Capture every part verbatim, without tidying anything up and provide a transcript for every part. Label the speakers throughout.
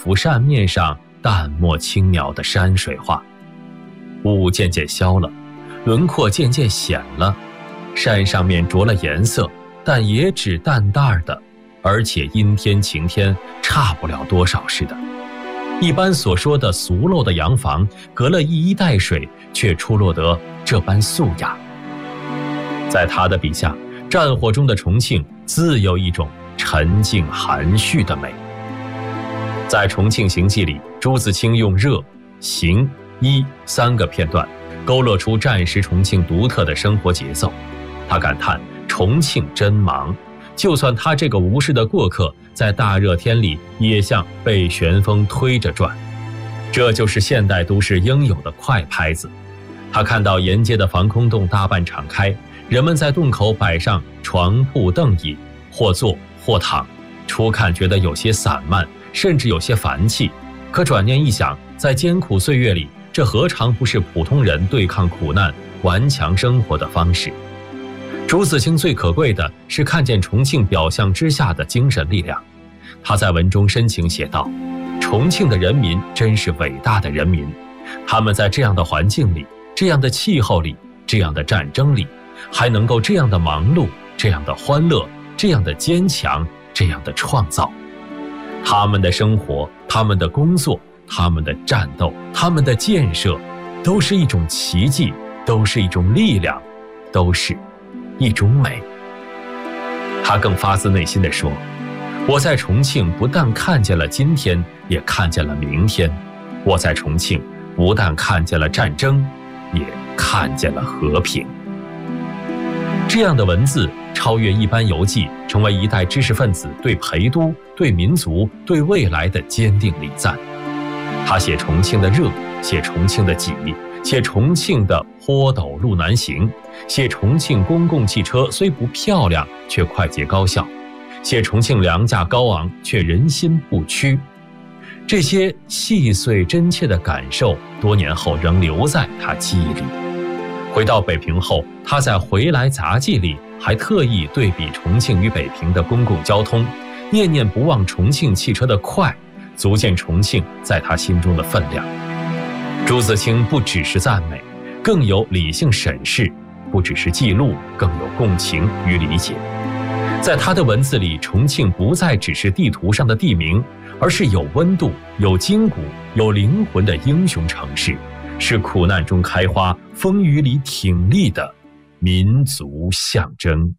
Speaker 1: 幅扇面上淡墨轻描的山水画。雾渐渐消了，轮廓渐渐显了，扇上面着了颜色，但也只淡淡的，而且阴天晴天差不了多少似的。一般所说的俗陋的洋房，隔了一衣带水，却出落得这般素雅。在他的笔下，战火中的重庆自有一种沉静含蓄的美。在《重庆行记》里，朱自清用热、行、衣三个片段勾勒出战时重庆独特的生活节奏。他感叹重庆真忙，就算他这个无事的过客，在大热天里也像被旋风推着转。这就是现代都市应有的快拍子。他看到沿街的防空洞大半敞开，人们在洞口摆上床铺凳椅，或坐或躺，初看觉得有些散漫，甚至有些烦气，可转念一想，在艰苦岁月里，这何尝不是普通人对抗苦难、顽强生活的方式？朱自清最可贵的是看见重庆表象之下的精神力量。他在文中深情写道：重庆的人民真是伟大的人民，他们在这样的环境里，这样的气候里，这样的战争里，还能够这样的忙碌，这样的欢乐，这样的坚强，这样的创造。他们的生活，他们的工作，他们的战斗，他们的建设，都是一种奇迹，都是一种力量，都是一种美。他更发自内心地说：我在重庆不但看见了今天，也看见了明天。我在重庆不但看见了战争，也看见了和平。这样的文字超越一般游记，成为一代知识分子对陪都、对民族、对未来的坚定礼赞。他写重庆的热，写重庆的挤，写重庆的坡陡路难行，写重庆公共汽车虽不漂亮，却快捷高效，写重庆粮价高昂，却人心不屈。这些细碎真切的感受，多年后仍留在他记忆里。回到北平后，他在《回来杂记》里还特意对比重庆与北平的公共交通，念念不忘重庆汽车的快，足见重庆在他心中的分量。朱自清不只是赞美，更有理性审视；不只是记录，更有共情与理解。在他的文字里，重庆不再只是地图上的地名，而是有温度、有筋骨、有灵魂的英雄城市，是苦难中开花、风雨里挺立的民族象征。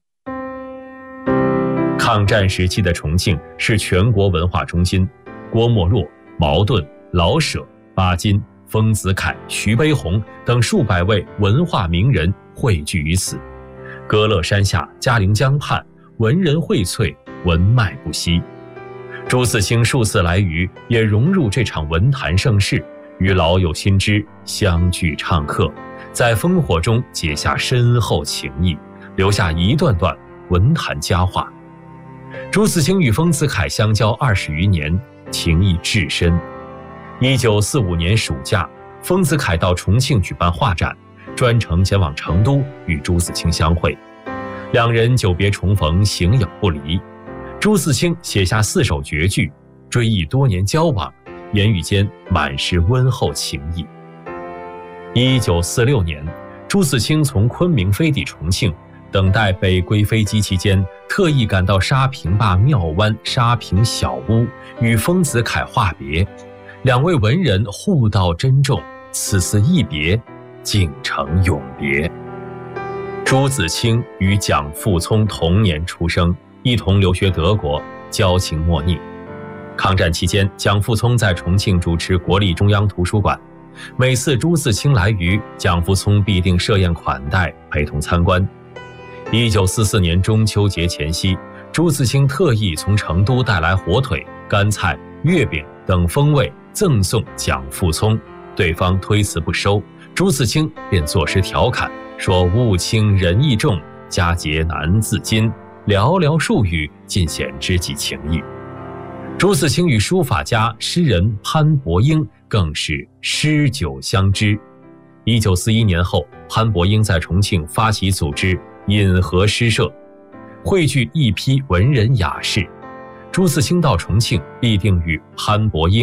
Speaker 1: 抗战时期的重庆是全国文化中心，郭沫若、茅盾、老舍、巴金、丰子恺、徐悲鸿等数百位文化名人汇聚于此。歌乐山下，嘉陵江畔，文人荟萃，文脉不息。朱自清数次来渝，也融入这场文坛盛世，与老友新知相聚唱和，在烽火中结下深厚情谊，留下一段段文坛佳话。朱自清与丰子恺相交二十余年，情谊至深。一九四五年暑假，丰子恺到重庆举办画展，专程前往成都与朱自清相会。两人久别重逢，形影不离。朱自清写下四首绝句，追忆多年交往，言语间满是温厚情谊。一九四六年，朱自清从昆明飞抵重庆，等待北归飞机期间，特意赶到沙坪坝庙湾沙坪小屋，与丰子恺话别。两位文人互道珍重，此次一别，竟成永别。朱自清与蒋复聪同年出生，一同留学德国，交情莫逆。抗战期间，蒋复聪在重庆主持国立中央图书馆，每次朱自清来渝，蒋复聪必定设宴款待，陪同参观。一九四四年中秋节前夕，朱自清特意从成都带来火腿、干菜、月饼等风味赠送蒋复聪，对方推辞不收，朱自清便作诗调侃说：物轻人意重，佳节难自禁，寥寥数语尽显知己情谊。朱自清与书法家诗人潘伯英更是诗酒相知。一九四一年后，潘伯英在重庆发起组织引河诗社，汇聚一批文人雅士。朱自清到重庆，必定与潘伯英